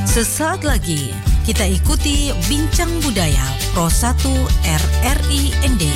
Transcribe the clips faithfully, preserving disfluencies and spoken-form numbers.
Sesaat lagi kita ikuti Bincang Budaya Pro satu R R I N D.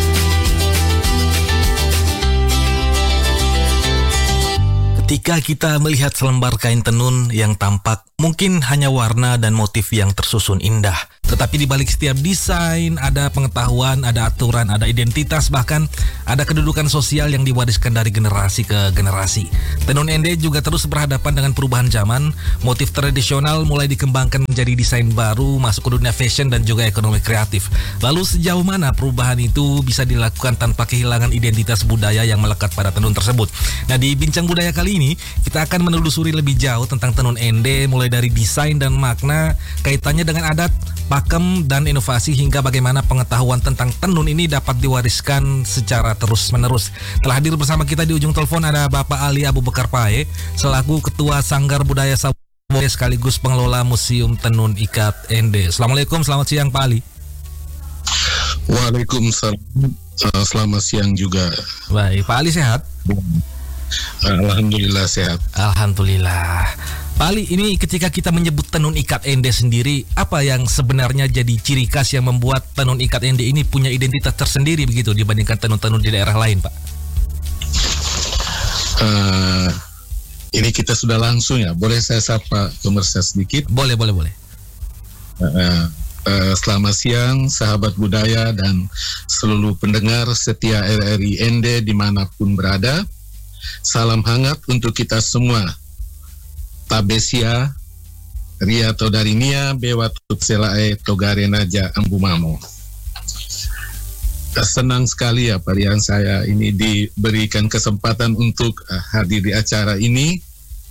Ketika kita melihat selembar kain tenun yang tampak mungkin hanya warna dan motif yang tersusun indah, tetapi di balik setiap desain ada pengetahuan, ada aturan, ada identitas, bahkan ada kedudukan sosial yang diwariskan dari generasi ke generasi. Tenun Ende juga terus berhadapan dengan perubahan zaman. Motif tradisional mulai dikembangkan menjadi desain baru, masuk ke dunia fashion dan juga ekonomi kreatif. Lalu sejauh mana perubahan itu bisa dilakukan tanpa kehilangan identitas budaya yang melekat pada tenun tersebut? Nah, di Bincang Budaya kali ini kita akan menelusuri lebih jauh tentang tenun Ende, mulai dari desain dan makna, kaitannya dengan adat, pakem, dan inovasi, hingga bagaimana pengetahuan tentang tenun ini dapat diwariskan secara terus-menerus. Telah hadir bersama kita di ujung telepon ada Bapak Ali Abu Bakar Pae, selaku Ketua Sanggar Budaya Sabuaya sekaligus pengelola Museum Tenun Ikat Ende. Assalamualaikum, selamat siang Pak Ali. Waalaikumsalam, uh, selamat siang juga. Baik, Pak Ali sehat? Alhamdulillah sehat. Alhamdulillah. Pak Ali, ini ketika kita menyebut tenun ikat Ende sendiri, apa yang sebenarnya jadi ciri khas yang membuat tenun ikat Ende ini punya identitas tersendiri begitu dibandingkan tenun-tenun di daerah lain, Pak? Uh, ini kita sudah langsung ya. Boleh saya sapa pemirsa sedikit? Boleh, boleh, boleh. Uh, uh, selamat siang, sahabat budaya dan seluruh pendengar setia R R I Ende dimanapun berada. Salam hangat untuk kita semua. Tabesia, Ria Todarinia, Bewa Tutselae, Togare Naja, Ambumamo. Senang sekali ya Pak Rian, saya ini diberikan kesempatan untuk hadir di acara ini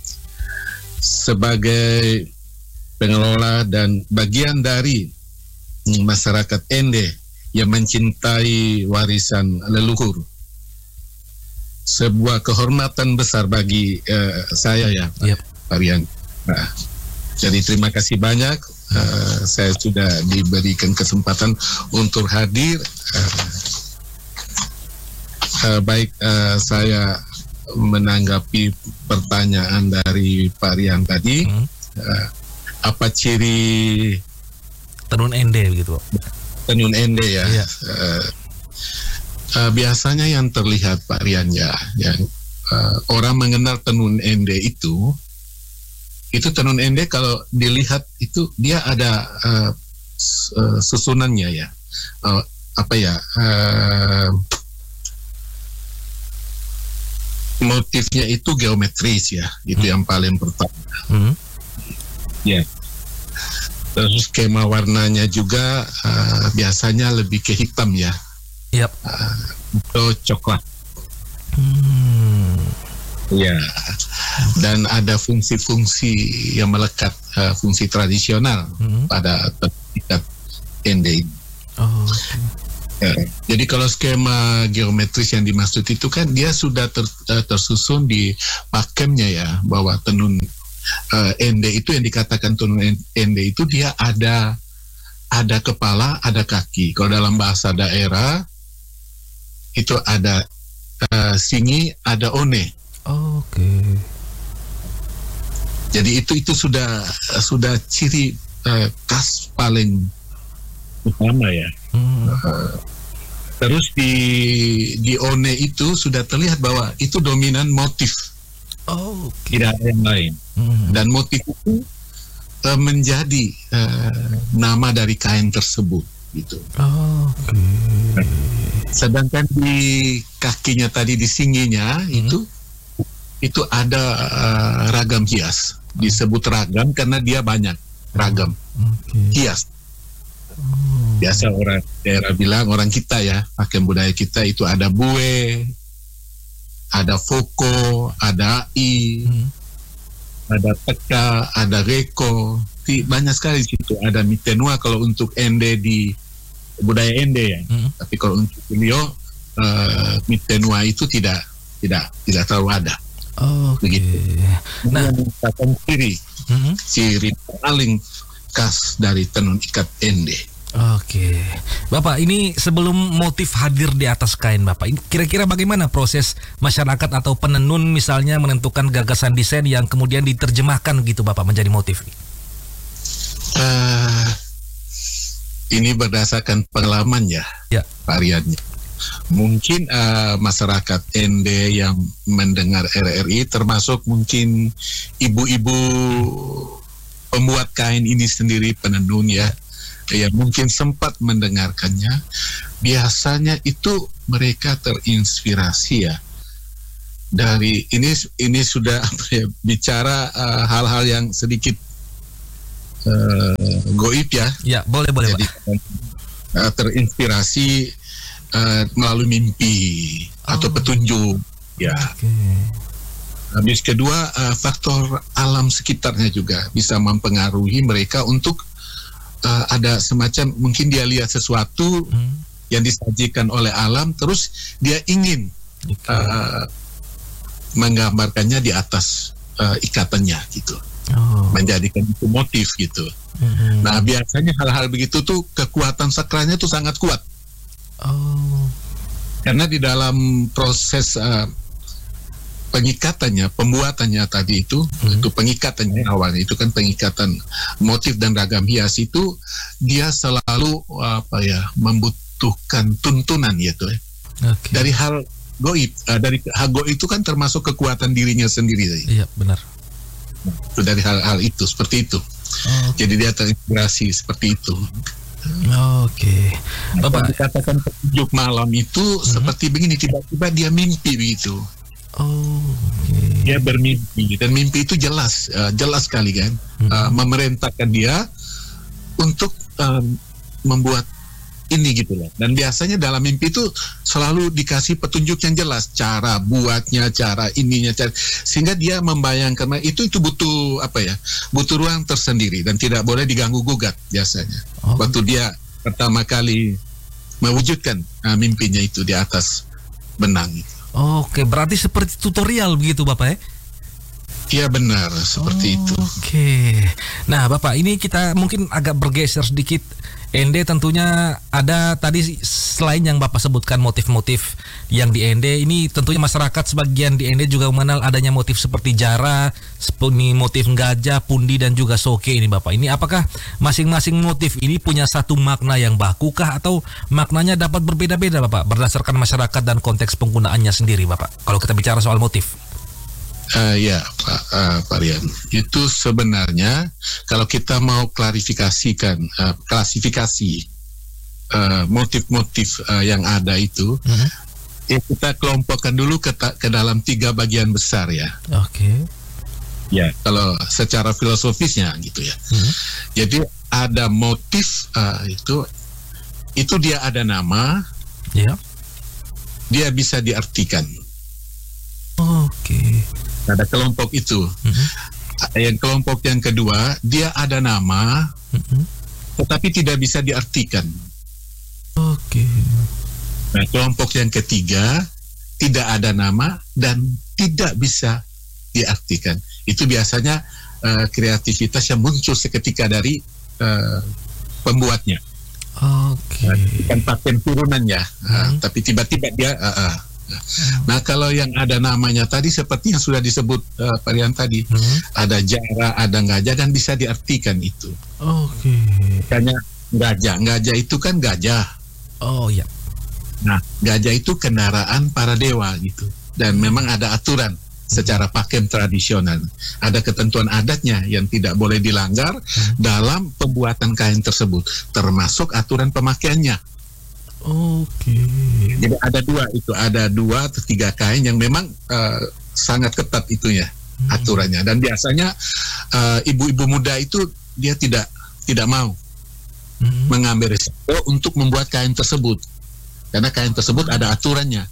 sebagai pengelola dan bagian dari masyarakat Ende yang mencintai warisan leluhur. Sebuah kehormatan besar bagi uh, saya ya, yep. Pak Rian. Nah, jadi terima kasih banyak. Uh, saya sudah diberikan kesempatan untuk hadir. Uh, uh, baik, uh, saya menanggapi pertanyaan dari Pak Rian tadi. Hmm. Uh, apa ciri tenun Ende gitu? Tenun Ende ya. Yeah. Uh, Uh, biasanya yang terlihat Pak Rian ya, yang uh, orang mengenal tenun Ende itu, itu tenun Ende kalau dilihat itu dia ada uh, uh, susunannya ya, uh, apa ya, uh, motifnya itu geometris ya, itu hmm. yang paling pertama. Hmm. Ya. Terus skema warnanya juga uh, biasanya lebih ke hitam ya. Yap. Uh, itu coklat. Hmm. Ya. Dan ada fungsi-fungsi yang melekat, uh, fungsi tradisional hmm. pada ikat Ende ini. Oh, okay. Ya. Jadi kalau skema geometris yang dimaksud itu kan dia sudah ter, uh, tersusun di pakemnya ya, bahwa tenun uh, Ende itu yang dikatakan tenun Ende itu dia ada ada kepala, ada kaki. Kalau dalam bahasa daerah itu ada uh, singi, ada one. Oh, oke. Okay. Jadi itu itu sudah sudah ciri uh, khas paling utama ya. Hmm. Uh, terus di di one itu sudah terlihat bahwa itu dominan motif. Oh, okay. Tidak ada yang lain. Hmm. Dan motif itu uh, menjadi uh, nama dari kain tersebut gitu. Oh, oke. Okay. Sedangkan di kakinya tadi, di singinya hmm. itu itu ada uh, ragam hias. Disebut ragam karena dia banyak ragam oh, okay. hias. Oh. Biasa orang daerah bilang, orang kita ya, pakaian budaya kita itu ada bue, ada foko, ada ai, hmm. ada teka, ada reko. Banyak sekali di situ. Ada mitenua kalau untuk Ende di budaya Ende ya, hmm. tapi kalau untuk beliau uh, mitenua itu tidak tidak tidak terlalu ada. Oh, okay. Begitu. Nah, ciri hmm. ciri paling khas dari tenun ikat Ende. Oke, Bapak, ini sebelum motif hadir di atas kain Bapak, ini kira-kira bagaimana proses masyarakat atau penenun misalnya menentukan gagasan desain yang kemudian diterjemahkan gitu Bapak menjadi motif? Uh, ini berdasarkan pengalaman ya, ya. Pak Rian. Mungkin uh, masyarakat N D yang mendengar R R I, termasuk mungkin ibu-ibu pembuat kain ini sendiri, penenun ya, ya mungkin sempat mendengarkannya. Biasanya itu mereka terinspirasi ya dari ini ini sudah apa ya, bicara uh, hal-hal yang sedikit uh, goib ya. Ya, boleh boleh Jadi, Pak. Uh, terinspirasi Uh, melalui mimpi oh. atau petunjuk ya. Okay. Habis kedua uh, faktor alam sekitarnya juga bisa mempengaruhi mereka untuk uh, ada semacam mungkin dia lihat sesuatu hmm. yang disajikan oleh alam, terus dia ingin okay. uh, menggambarkannya di atas uh, ikatannya gitu, oh. menjadikan itu motif gitu. Hmm. Nah biasanya hal-hal begitu tuh kekuatan sakralnya tuh sangat kuat. Oh. Karena di dalam proses uh, pengikatannya, pembuatannya tadi itu, hmm. itu pengikatannya awalnya itu kan pengikatan motif dan ragam hias itu dia selalu apa ya membutuhkan tuntunan gitu ya. Okay. Dari hal goib, uh, dari hal goib itu kan termasuk kekuatan dirinya sendiri. Iya benar. Itu dari hal-hal itu seperti itu. Oh, okay. Jadi dia terinspirasi seperti itu. Oke, okay. Bapak katakan petunjuk malam itu uh-huh. seperti begini, tiba-tiba dia mimpi begitu. Oh, okay. Dia bermimpi dan mimpi itu jelas, uh, jelas sekali kan, uh-huh. uh, memerintahkan dia untuk uh, membuat ini gitu loh. Dan biasanya dalam mimpi itu selalu dikasih petunjuk yang jelas, cara buatnya, cara ininya, cara, sehingga dia membayangkan itu itu butuh apa ya, butuh ruang tersendiri dan tidak boleh diganggu gugat biasanya. Oh. Waktu dia pertama kali mewujudkan uh, mimpinya itu di atas benang. Oke, berarti seperti tutorial begitu Bapak ya? Iya benar, seperti oh, itu. Oke, nah Bapak ini kita mungkin agak bergeser sedikit. N D tentunya ada tadi selain yang Bapak sebutkan motif-motif yang di N D ini tentunya masyarakat sebagian di N D juga mengenal adanya motif seperti jara, seperti motif gajah, pundi dan juga soke ini Bapak. Ini apakah masing-masing motif ini punya satu makna yang bakukah atau maknanya dapat berbeda-beda Bapak berdasarkan masyarakat dan konteks penggunaannya sendiri Bapak kalau kita bicara soal motif? Uh, ya Pak, uh, Pak Rian, itu sebenarnya kalau kita mau klarifikasikan uh, klasifikasi uh, motif-motif uh, yang ada itu, uh-huh. ya kita kelompokkan dulu ke, ta- ke dalam tiga bagian besar ya. Oke. Okay. Ya, kalau secara filosofisnya gitu ya. Uh-huh. Jadi ada motif uh, itu, itu dia ada nama, yeah. dia bisa diartikan. Oke. Okay. Ada kelompok itu. Mm-hmm. Yang kelompok yang kedua, dia ada nama, mm-hmm. tetapi tidak bisa diartikan. Oke. Okay. Nah, kelompok yang ketiga, tidak ada nama dan tidak bisa diartikan. Itu biasanya uh, kreativitas yang muncul seketika dari uh, pembuatnya. Oke. Okay. Nah, bukan paten turunannya, mm-hmm. uh, tapi tiba-tiba dia. Uh, uh, Nah kalau yang ada namanya tadi seperti yang sudah disebut uh, Pak Rian tadi, hmm. ada jara, ada gajah dan bisa diartikan itu. Oke. Okay. Hanya gajah, gajah itu kan gajah. Oh ya. Nah gajah itu kendaraan para dewa gitu. Dan memang ada aturan secara pakem tradisional. Ada ketentuan adatnya yang tidak boleh dilanggar hmm. dalam pembuatan kain tersebut, termasuk aturan pemakaiannya. Oke. Okay. Jadi ada dua itu, ada dua atau tiga kain yang memang uh, sangat ketat itunya hmm. aturannya. Dan biasanya uh, ibu-ibu muda itu dia tidak tidak mau hmm. mengambil risiko untuk membuat kain tersebut, karena kain tersebut ada aturannya.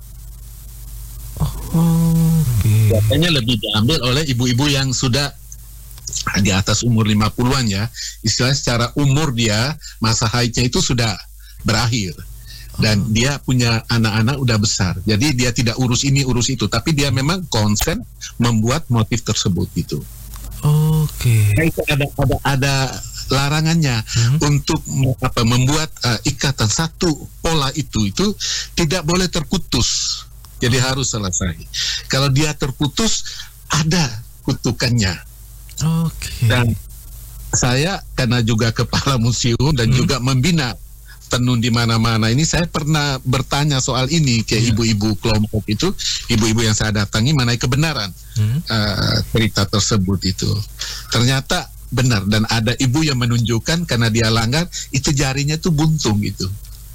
Oh, okay. Biasanya lebih diambil oleh ibu-ibu yang sudah di atas umur lima puluhan ya. Istilahnya secara umur dia masa haidnya itu sudah berakhir dan oh. dia punya anak-anak udah besar, jadi dia tidak urus ini urus itu, tapi dia memang konsen membuat motif tersebut gitu. Oke. Okay. Nah, itu ada ada ada larangannya hmm. untuk apa membuat uh, ikatan satu pola itu itu tidak boleh terputus, jadi oh. harus selesai. Kalau dia terputus ada kutukannya. Oke. Okay. Dan saya karena juga kepala museum dan hmm. juga membina tenun di mana-mana ini, saya pernah bertanya soal ini ke yeah. ibu-ibu kelompok itu, ibu-ibu yang saya datangi mengenai kebenaran hmm. uh, cerita tersebut itu. Ternyata benar, dan ada ibu yang menunjukkan karena dia langgar itu jarinya tuh buntung gitu.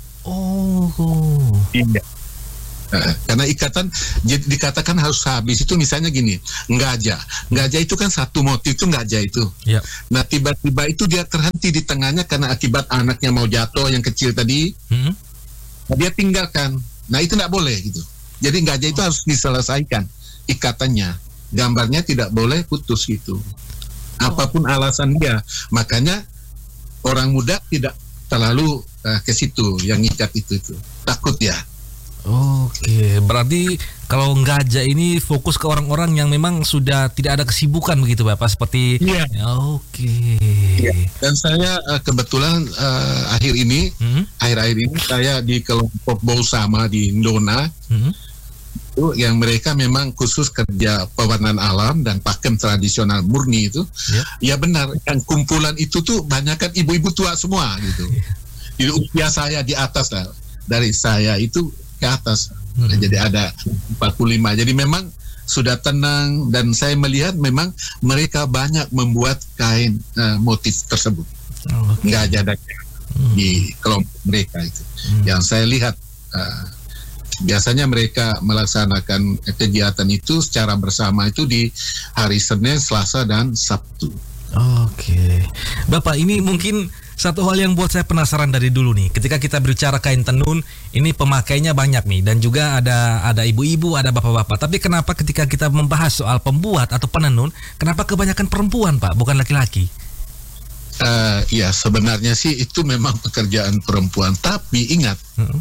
Oh. Iya. Uh, karena ikatan j- dikatakan harus habis itu, misalnya gini, gajah, gajah itu kan satu motif itu gajah itu. Yep. Nah tiba-tiba itu dia terhenti di tengahnya karena akibat anaknya mau jatuh yang kecil tadi, hmm? dia tinggalkan. Nah itu tidak boleh gitu. Jadi gajah oh. itu harus diselesaikan ikatannya, gambarnya tidak boleh putus gitu. Oh. Apapun alasan dia, makanya orang muda tidak terlalu uh, ke situ yang ikat itu itu takut ya. Oke, berarti kalau gajah ini fokus ke orang-orang yang memang sudah tidak ada kesibukan begitu Bapak, seperti yeah. Oke. Yeah. Dan saya uh, kebetulan uh, akhir ini, hmm? akhir-akhir ini saya di kelompok Bausama di Ndona, hmm? itu yang mereka memang khusus kerja pewarnaan alam dan pakem tradisional murni itu. Yeah. Ya benar, yang kumpulan itu tuh banyak kan ibu-ibu tua semua gitu. Yeah. Di usia saya di atas lah, dari saya itu ke atas, hmm. nah, jadi ada empat puluh lima. Jadi memang sudah tenang, dan saya melihat memang mereka banyak membuat kain uh, motif tersebut. Oh, okay. Nggak ada hmm. di kelompok mereka itu. Hmm. Yang saya lihat uh, biasanya mereka melaksanakan kegiatan itu secara bersama itu di hari Senin, Selasa, dan Sabtu. Oke, Bapak, ini mungkin satu hal yang buat saya penasaran dari dulu nih. Ketika kita berbicara kain tenun, ini pemakainya banyak nih, dan juga ada ada ibu-ibu, ada bapak-bapak. Tapi kenapa ketika kita membahas soal pembuat atau penenun, kenapa kebanyakan perempuan, Pak, bukan laki-laki? Uh, ya sebenarnya sih itu memang pekerjaan perempuan. Tapi ingat, hmm.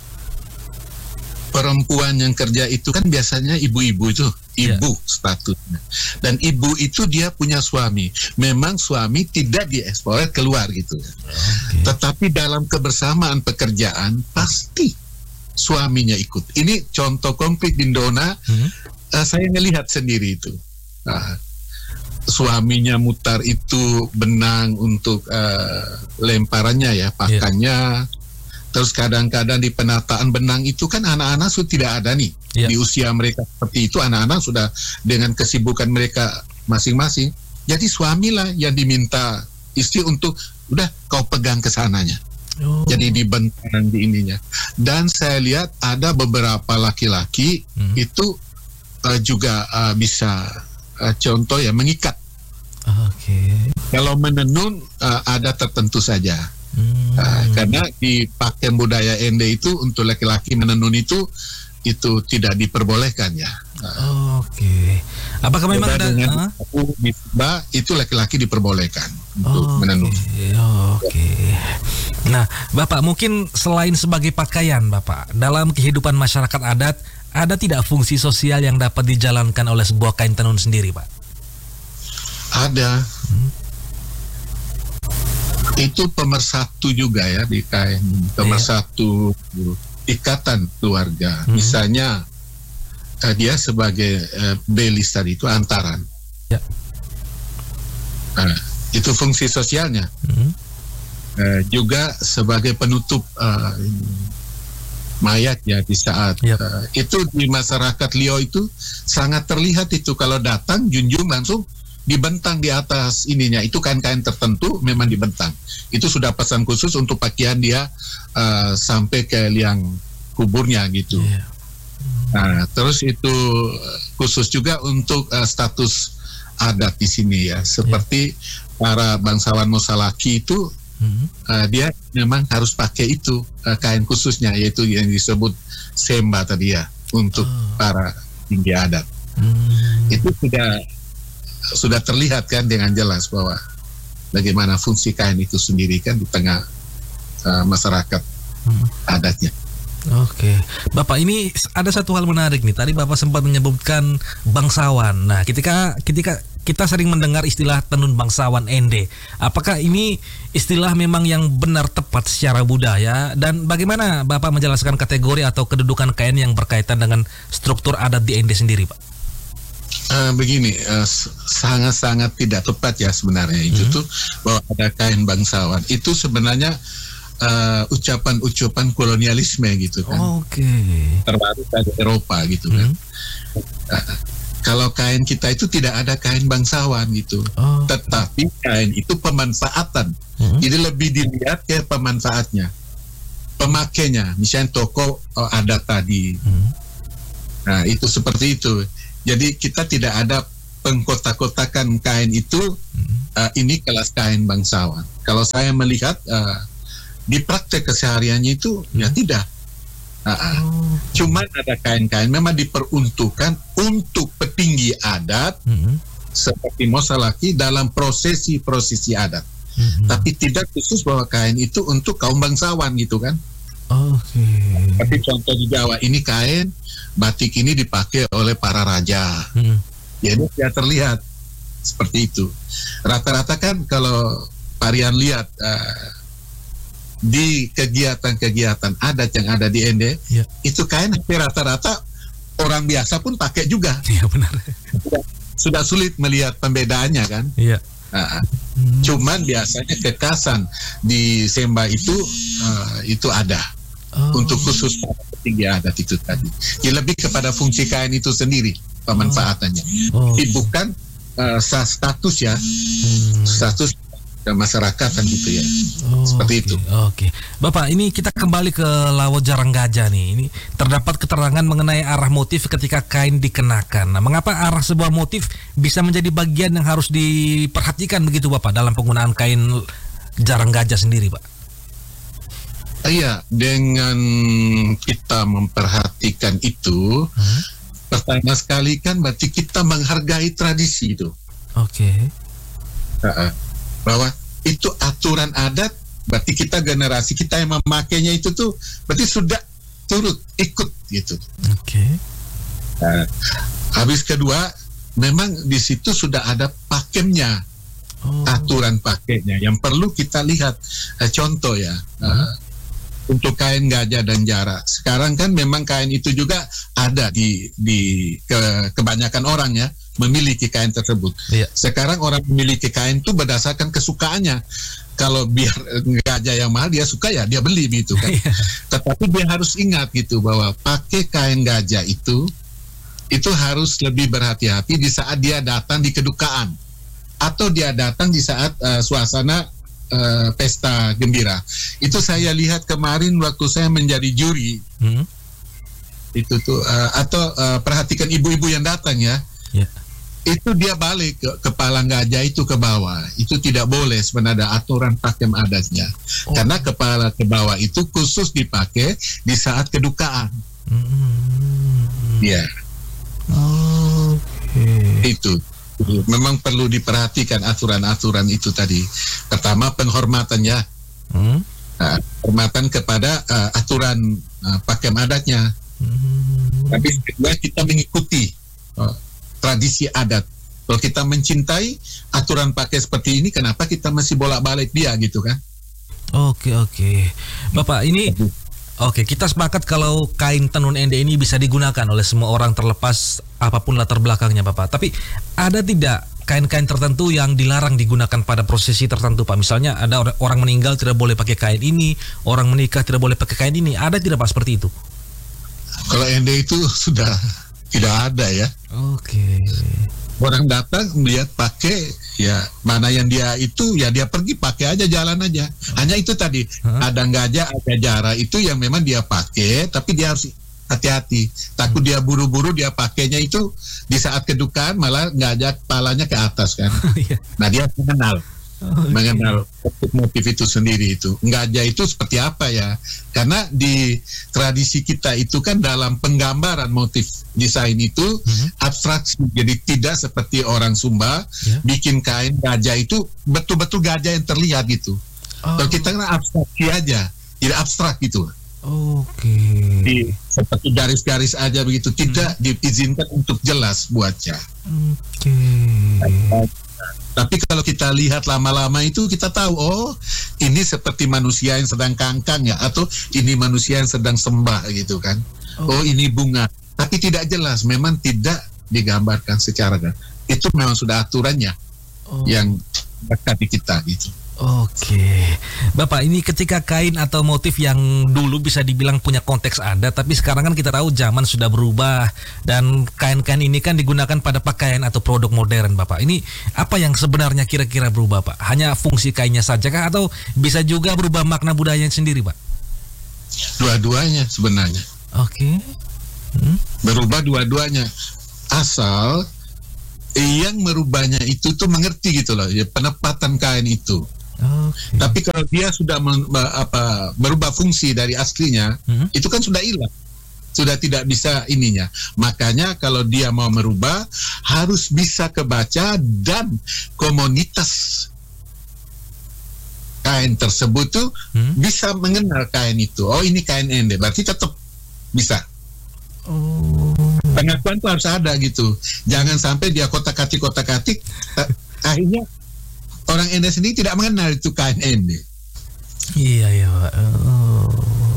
perempuan yang kerja itu kan biasanya ibu-ibu itu, ibu yeah. statusnya. Dan ibu itu dia punya suami. Memang suami tidak diekspor keluar gitu. Okay. Tetapi dalam kebersamaan pekerjaan pasti suaminya ikut. Ini contoh konkret di Ndona, hmm. uh, saya melihat sendiri itu. Uh, suaminya mutar itu benang untuk uh, lemparannya ya, pakannya. Yeah. Terus kadang-kadang di penataan benang itu kan anak-anak sudah tidak ada nih. Yeah. Di usia mereka seperti itu, anak-anak sudah dengan kesibukan mereka masing-masing. Jadi suamilah yang diminta istri untuk, udah kau pegang ke sananya. Oh. Jadi dibentang di ininya. Dan saya lihat ada beberapa laki-laki hmm. itu uh, juga uh, bisa uh, contoh ya mengikat. Okay. Kalau menenun uh, ada tertentu saja. Hmm. Uh, karena di pakem budaya Ende itu untuk laki-laki menenun itu itu tidak diperbolehkan ya. Uh, Oke. Okay. Apakah memang ada uh? itu laki-laki diperbolehkan untuk okay. menenun. Oke. Okay. Nah, Bapak, mungkin selain sebagai pakaian, Bapak, dalam kehidupan masyarakat adat ada tidak fungsi sosial yang dapat dijalankan oleh sebuah kain tenun sendiri, Pak? Ada. Hmm. Itu pemersatu juga ya di kain, pemersatu yeah. ikatan keluarga. Hmm. Misalnya uh, dia sebagai uh, belis tadi itu antaran. Yeah. Uh, itu fungsi sosialnya. Hmm. Uh, juga sebagai penutup uh, mayat ya di saat yeah. uh, itu di masyarakat Liau itu sangat terlihat itu kalau datang junjung langsung dibentang di atas ininya, itu kain-kain tertentu memang dibentang. Itu sudah pesan khusus untuk pakaian dia uh, sampai ke liang kuburnya gitu. Yeah. Nah, terus itu khusus juga untuk uh, status adat di sini ya, seperti yeah. para bangsawan Mosalaki itu mm-hmm. uh, dia memang harus pakai itu uh, kain khususnya, yaitu yang disebut semba tadi ya, untuk oh. para tinggi adat. Mm. Itu sudah sudah terlihat kan dengan jelas bahwa bagaimana fungsi kain itu sendiri kan di tengah uh, masyarakat hmm. adatnya. Oke, Bapak, ini ada satu hal menarik nih. Tadi Bapak sempat menyebutkan bangsawan. Nah, ketika ketika kita sering mendengar istilah tenun bangsawan Ende, apakah ini istilah memang yang benar tepat secara budaya? Dan bagaimana Bapak menjelaskan kategori atau kedudukan kain yang berkaitan dengan struktur adat di Ende sendiri, Pak? Uh, begini, uh, sangat-sangat tidak tepat ya sebenarnya itu Hmm. tuh bahwa ada kain bangsawan. Itu sebenarnya uh, ucapan-ucapan kolonialisme gitu kan. Oke. Terbaru dari Eropa gitu kan. Hmm. Uh, kalau kain kita itu tidak ada kain bangsawan gitu. Oh. Tetapi kain itu pemanfaatan. Hmm. Jadi lebih dilihat ke pemanfaatnya. Pemakainya, misalnya toko oh, adat tadi. Hmm. Nah, itu seperti itu. Jadi kita tidak ada pengkotak-kotakan kain itu, uh, ini kelas kain bangsawan. Kalau saya melihat uh, di praktek kesehariannya itu, ya tidak. Uh, uh. Cuman ada kain-kain memang diperuntukkan untuk petinggi adat, Hmm. seperti Mosalaki dalam prosesi-prosesi adat. Hmm. Tapi tidak khusus bahwa kain itu untuk kaum bangsawan gitu kan. Oke. Tapi contoh di Jawa ini kain batik ini dipakai oleh para raja. Hmm. Jadi tidak terlihat seperti itu. Rata-rata kan kalau Parian lihat uh, di kegiatan-kegiatan adat yang ada di Ende, Ya. itu kain rata-rata orang biasa pun pakai juga. Iya benar. Sudah sulit melihat pembedaannya kan. Iya. Uh, Hmm. Cuman biasanya kekasan di Semba itu uh, itu ada. Oh. Untuk khusus petinggi adat itu tadi. Jadi lebih kepada fungsi kain itu sendiri pemanfaatannya. Oh. Tapi bukan uh, status ya, Hmm. status kemasyarakatan gitu ya. Oh, Seperti oke, itu. Oke, Bapak, ini kita kembali ke Lawo Jarang Gajah nih. Ini terdapat keterangan mengenai arah motif ketika kain dikenakan. Nah, mengapa arah sebuah motif bisa menjadi bagian yang harus diperhatikan begitu, Bapak, dalam penggunaan kain Jarang Gajah sendiri, Pak? Iya, dengan kita memperhatikan itu, Hmm? pertama sekali kan berarti kita menghargai tradisi itu. Oke. Uh, bahwa itu aturan adat, berarti kita generasi kita yang memakainya itu tuh berarti sudah turut ikut gitu. Oke. Nah, habis kedua, memang di situ sudah ada pakemnya, Oh. aturan pakainya yang perlu kita lihat. Eh, contoh ya, eh, untuk kain gajah dan jara. Sekarang kan memang kain itu juga ada di di ke, kebanyakan orang ya memiliki kain tersebut. Iya. Sekarang orang memiliki kain itu berdasarkan kesukaannya. Kalau biar gajah yang mahal dia suka ya dia beli gitu kan. Iya. Tetapi dia harus ingat gitu bahwa pakai kain gajah itu itu harus lebih berhati-hati di saat dia datang di kedukaan atau dia datang di saat uh, suasana uh, pesta gembira. Itu saya lihat kemarin waktu saya menjadi juri. Hmm? Itu tuh uh, atau uh, perhatikan ibu-ibu yang datang ya. Ya. Itu dia balik ke kepala gajah itu ke bawah. Itu tidak boleh sebenarnya aturan pakem adatnya. Oh. Karena kepala ke bawah itu khusus dipakai di saat kedukaan. Hmm. Ya, Oke. itu. Memang perlu diperhatikan aturan-aturan itu tadi. Pertama penghormatannya, Hmm? uh, hormatan kepada uh, aturan uh, pakem adatnya. Hmm. Tapi kedua kita mengikuti uh, tradisi adat. Kalau kita mencintai aturan pakai seperti ini, kenapa kita masih bolak-balik dia gitu kan? Oke, oke. Bapak, ini oke, kita sepakat kalau kain tenun Ende ini bisa digunakan oleh semua orang terlepas apapun latar belakangnya, Bapak. Tapi ada tidak kain-kain tertentu yang dilarang digunakan pada prosesi tertentu, Pak? Misalnya ada or- orang meninggal tidak boleh pakai kain ini, orang menikah tidak boleh pakai kain ini. Ada tidak, Pak, seperti itu? Kalau Ende itu sudah tidak ada ya. Oke. Orang datang melihat pakai, ya mana yang dia itu ya dia pergi pakai aja, jalan aja. Hanya itu tadi, Hah? ada gajah, ada jara itu yang memang dia pakai, tapi dia harus hati-hati. Takut dia buru-buru dia pakainya itu di saat kedukaan malah gajah kepalanya ke atas kan. Iya. Nah dia mengenal, Oke. mengenal motif itu sendiri itu. Gajah itu seperti apa ya? Karena di tradisi kita itu kan dalam penggambaran motif desain itu Mhm. abstraksi. Jadi tidak seperti orang Sumba Ya. bikin kain gajah itu betul-betul gajah yang terlihat gitu. Oh. Kalau kita kan abstraksi aja, tidak abstrak gitu. Oke. Di, seperti garis-garis aja begitu, tidak diizinkan untuk jelas buatnya. Oke. Tapi kalau kita lihat lama-lama itu kita tahu, oh ini seperti manusia yang sedang kangkang ya, atau ini manusia yang sedang sembah gitu kan. Oh ini bunga, tapi tidak jelas, memang tidak digambarkan secara itu memang sudah aturannya Oh. yang dekat di kita gitu. Oke, Bapak, ini ketika kain atau motif yang dulu bisa dibilang punya konteks ada, tapi sekarang kan kita tahu zaman sudah berubah dan kain-kain ini kan digunakan pada pakaian atau produk modern, Bapak. Ini apa yang sebenarnya kira-kira berubah, Pak? Hanya fungsi kainnya saja kah atau bisa juga berubah makna budayanya sendiri, Pak? Dua-duanya sebenarnya. Oke. Hmm? Berubah dua-duanya. Asal yang merubahnya itu tuh mengerti gitu loh, ya penempatan kain itu. Okay. Tapi kalau dia sudah men, apa, berubah fungsi dari aslinya, hmm? itu kan sudah hilang, sudah tidak bisa ininya. Makanya kalau dia mau merubah harus bisa kebaca dan komunitas kain tersebut tuh hmm? bisa mengenal kain itu. Oh, ini kain ende, berarti tetap bisa. Oh. Pengakuan tuh harus ada gitu. Jangan sampai dia kotak-katik kotak-katik, akhirnya orang ende sendiri tidak mengenal itu kain ende. Iya, iya, Pak. Oh.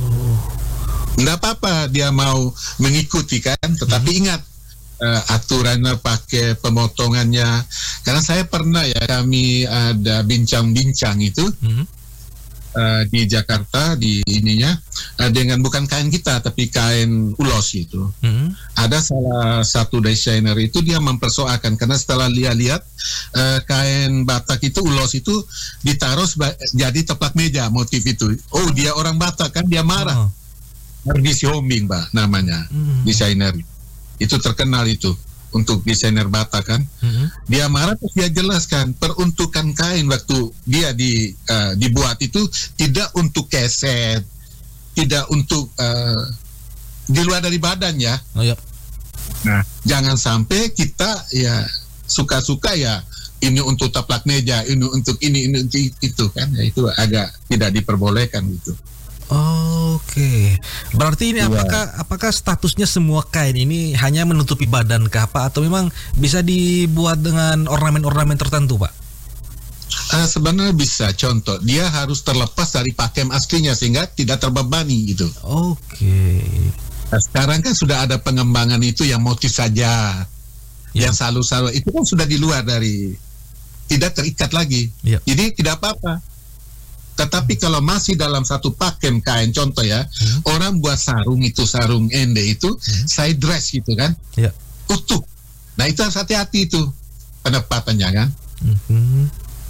Nggak apa-apa dia mau mengikuti kan, tetapi hmm. ingat uh, aturannya, pakai pemotongannya. Karena saya pernah ya, kami ada bincang-bincang itu hmm. uh, di Jakarta, di ininya uh, dengan bukan kain kita tapi kain ulos itu. Hmm. Ada salah satu desainer itu dia mempersoalkan karena setelah lihat-lihat uh, kain Batak itu ulos itu ditaruh seba- jadi teplak meja motif itu. Oh, dia orang Batak kan, dia marah. Ardi Siombing, Pak, namanya hmm. desainer. Itu terkenal itu untuk desainer Batak kan. Hmm. Dia marah terus dia jelaskan peruntukan kain waktu dia di uh, dibuat itu tidak untuk keset, tidak untuk uh, di luar dari badan ya. Oh, yep. Nah, jangan sampai kita ya suka-suka ya ini untuk taplak meja, ini untuk ini, ini untuk itu kan, ya itu agak tidak diperbolehkan gitu. Oke, berarti ini apakah apakah statusnya semua kain ini hanya menutupi badan kah, Pak, atau memang bisa dibuat dengan ornamen-ornamen tertentu, Pak? Uh, sebenarnya bisa. Contoh, dia harus terlepas dari pakem aslinya sehingga tidak terbebani gitu. Oke. Nah, sekarang kan sudah ada pengembangan itu yang motif saja, ya. Yang selalu-selalu itu kan sudah di luar dari, tidak terikat lagi, ya. Jadi tidak apa-apa. Tetapi kalau masih dalam satu pakem kain, contoh ya, hmm. orang buat sarung itu, sarung ende itu, hmm. side dress gitu kan, ya. Utuh. Nah itu harus hati-hati itu penempatannya kan. Hmm.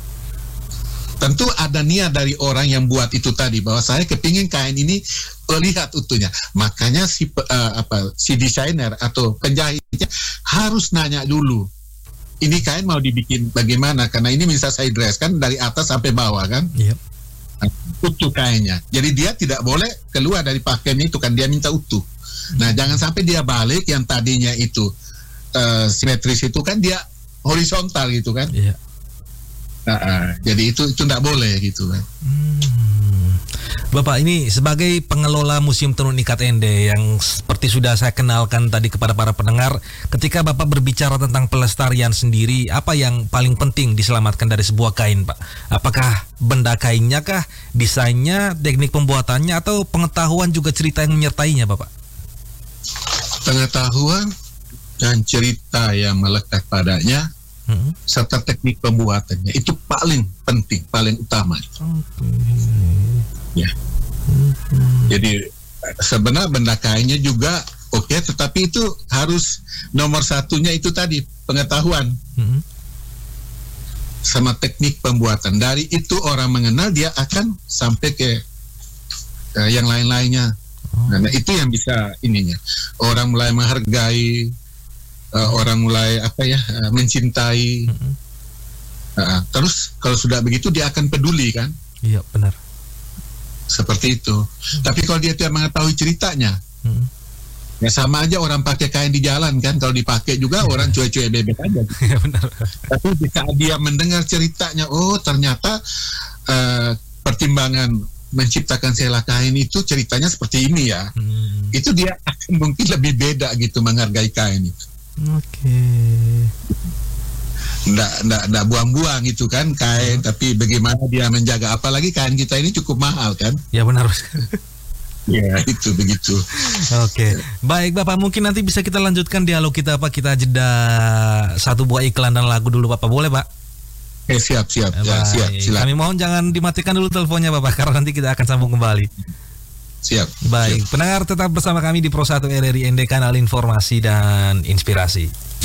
Tentu ada niat dari orang yang buat itu tadi bahwa saya kepingin kain ini lihat utuhnya. Makanya si uh, apa si desainer atau penjahitnya harus nanya dulu. Ini kain mau dibikin bagaimana? Karena ini bisa side dress kan dari atas sampai bawah kan. Yep. Nah, utuh kainnya. Jadi dia tidak boleh keluar dari pakem itu kan, dia minta utuh. Nah, jangan sampai dia balik yang tadinya itu uh, simetris itu kan dia horizontal gitu kan. Iya. Nah, uh, jadi itu itu tidak boleh gitu kan. Hmm. Bapak ini sebagai pengelola Museum Tenun Ikat Ende yang seperti sudah saya kenalkan tadi kepada para pendengar, ketika Bapak berbicara tentang pelestarian sendiri, apa yang paling penting diselamatkan dari sebuah kain, Pak? Apakah benda kainnya kah, desainnya, teknik pembuatannya, atau pengetahuan juga cerita yang menyertainya, Bapak? Pengetahuan dan cerita yang melekat padanya, hmm. serta teknik pembuatannya itu paling penting, paling utama. Okay. Ya. Hmm. Jadi sebenarnya benda kainnya juga oke, okay, tetapi itu harus nomor satunya itu tadi pengetahuan hmm. sama teknik pembuatan. Dari itu orang mengenal, dia akan sampai ke uh, yang lain-lainnya. Oh. Nah itu yang bisa ininya. Orang mulai menghargai, uh, orang mulai apa ya uh, mencintai. Hmm. Uh, terus kalau sudah begitu dia akan peduli kan? Iya benar. Seperti itu. Hmm. Tapi kalau dia tidak mengetahui ceritanya, hmm. ya sama aja orang pakai kain di jalan kan. Kalau dipakai juga ya. Orang cuek-cuek bebek aja. Ya, benar. Tapi jika dia mendengar ceritanya, oh ternyata uh, pertimbangan menciptakan sela kain itu ceritanya seperti ini ya. Hmm. Itu dia akan mungkin lebih beda gitu menghargai kain itu. Oke. Okay. Nggak, nggak, nggak buang-buang gitu kan kain, hmm. tapi bagaimana dia menjaga, apalagi kain kita ini cukup mahal kan. Ya benar. Ya, itu begitu. Oke, baik Bapak, mungkin nanti bisa kita lanjutkan dialog kita Pak. Kita jeda satu buah iklan dan lagu dulu Bapak, boleh Pak? Eh siap siap ya, siap silakan. Kami mohon jangan dimatikan dulu teleponnya Bapak, karena nanti kita akan sambung kembali. Siap. Baik, siap. pendengar tetap bersama kami di Pro satu R R I N D, kanal informasi dan inspirasi.